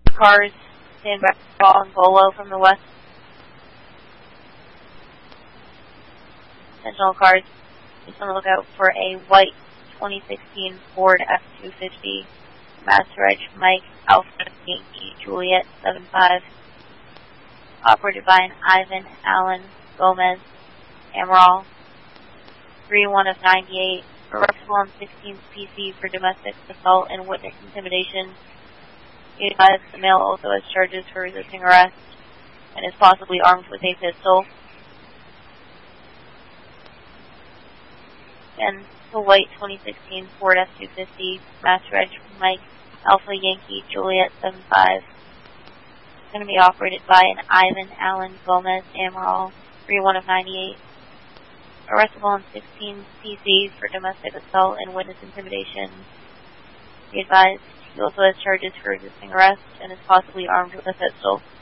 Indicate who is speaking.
Speaker 1: Cars, stand back ball and Bolo from the west. Sentinel cars, just on the lookout for a white 2016 Ford F-250, Master Edge Mike Alpha Yankee Juliet 75, operated by an Ivan Allen Gomez Amaral, 31 of 98, arrestable on 16 PC for domestic assault and witness intimidation. He advised the male also has charges for resisting arrest and is possibly armed with a pistol. And the white 2016 Ford F-250, Master Edge Mike Alpha Yankee Juliet 75, is going to be operated by an Ivan Allen Gomez Amaral, 31 of 98, arrestable on 16 PC for domestic assault and witness intimidation. He advised he also has charges for resisting arrest and is possibly armed with a pistol.